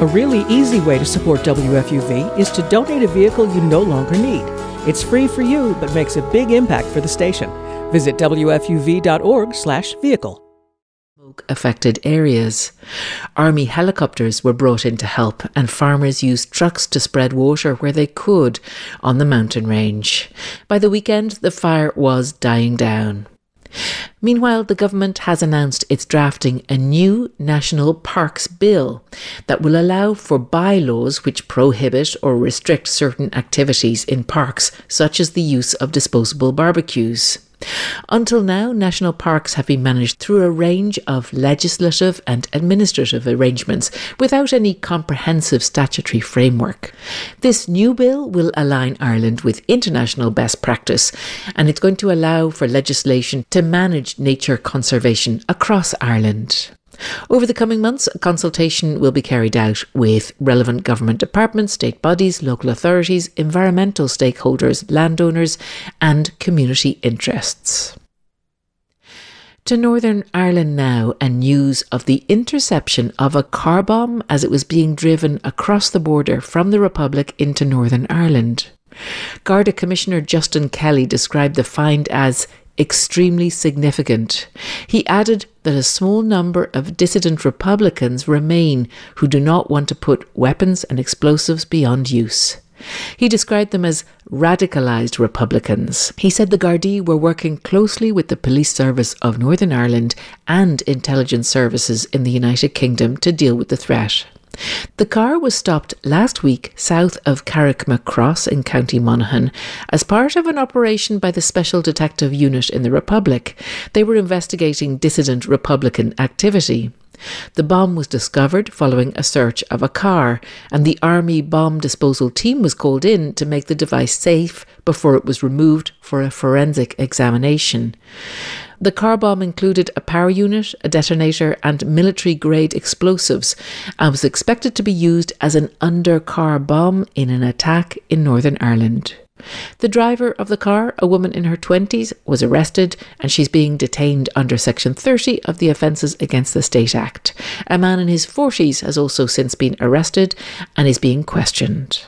A really easy way to support WFUV is to donate a vehicle you no longer need. It's free for you, but makes a big impact for the station. Visit wfuv.org/vehicle. Affected areas. Army helicopters were brought in to help, and farmers used trucks to spread water where they could on the mountain range. By the weekend, the fire was dying down. Meanwhile, the government has announced it's drafting a new National Parks Bill that will allow for bylaws which prohibit or restrict certain activities in parks, such as the use of disposable barbecues. Until now, national parks have been managed through a range of legislative and administrative arrangements without any comprehensive statutory framework. This new bill will align Ireland with international best practice, and it's going to allow for legislation to manage nature conservation across Ireland. Over the coming months, a consultation will be carried out with relevant government departments, state bodies, local authorities, environmental stakeholders, landowners and community interests. To Northern Ireland now, and news of the interception of a car bomb as it was being driven across the border from the Republic into Northern Ireland. Garda Commissioner Justin Kelly described the find as extremely significant. He added that a small number of dissident Republicans remain who do not want to put weapons and explosives beyond use. He described them as radicalised Republicans. He said the Gardaí were working closely with the Police Service of Northern Ireland and intelligence services in the United Kingdom to deal with the threat. The car was stopped last week south of Carrickmacross in County Monaghan as part of an operation by the Special Detective Unit in the Republic. They were investigating dissident Republican activity. The bomb was discovered following a search of a car, and the Army bomb disposal team was called in to make the device safe before it was removed for a forensic examination. The car bomb included a power unit, a detonator and military-grade explosives, and was expected to be used as an under-car bomb in an attack in Northern Ireland. The driver of the car, a woman in her 20s, was arrested, and she's being detained under Section 30 of the Offences Against the State Act. A man in his 40s has also since been arrested and is being questioned.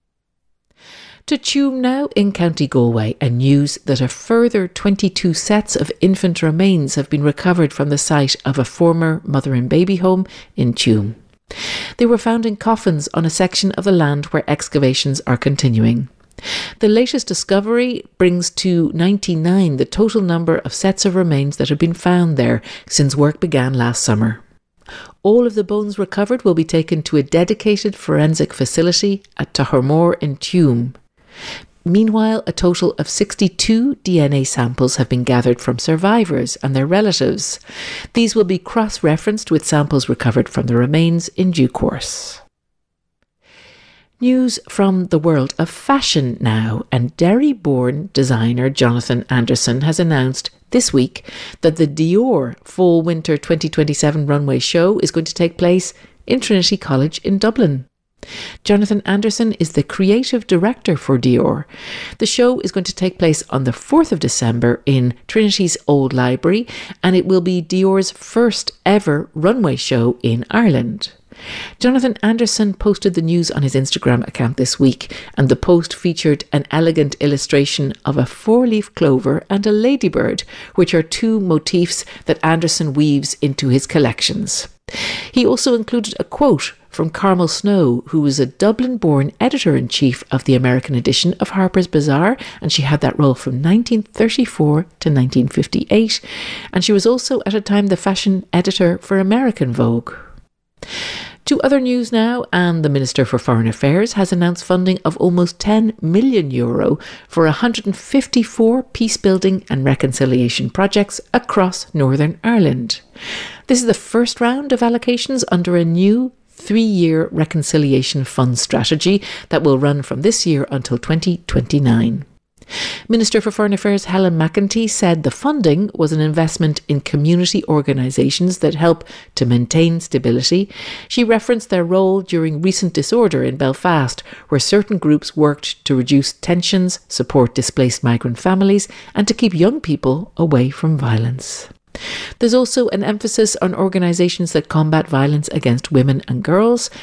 To Tuam now in County Galway, and news that a further 22 sets of infant remains have been recovered from the site of a former mother and baby home in Tuam. They were found in coffins on a section of the land where excavations are continuing. The latest discovery brings to 99 the total number of sets of remains that have been found there since work began last summer. All of the bones recovered will be taken to a dedicated forensic facility at Tahormore in Tuam. Meanwhile, a total of 62 DNA samples have been gathered from survivors and their relatives. These will be cross-referenced with samples recovered from the remains in due course. News from the world of fashion now, and Derry-born designer Jonathan Anderson has announced this week that the Dior Fall-Winter 2027 runway show is going to take place in Trinity College in Dublin. Jonathan Anderson is the creative director for Dior. The show is going to take place on the 4th of December in Trinity's Old Library, and it will be Dior's first ever runway show in Ireland. Jonathan Anderson posted the news on his Instagram account this week, and the post featured an elegant illustration of a 4-leaf clover and a ladybird, which are two motifs that Anderson weaves into his collections. He also included a quote from Carmel Snow, who was a Dublin-born editor-in-chief of the American edition of Harper's Bazaar, and she had that role from 1934 to 1958, and she was also at a time the fashion editor for American Vogue. To other news now, and the Minister for Foreign Affairs has announced funding of almost €10 million for 154 peacebuilding and reconciliation projects across Northern Ireland. This is the first round of allocations under a new 3-year reconciliation fund strategy that will run from this year until 2029. Minister for Foreign Affairs Helen McEntee said the funding was an investment in community organisations that help to maintain stability. She referenced their role during recent disorder in Belfast, where certain groups worked to reduce tensions, support displaced migrant families, and to keep young people away from violence. There's also an emphasis on organisations that combat violence against women and girls,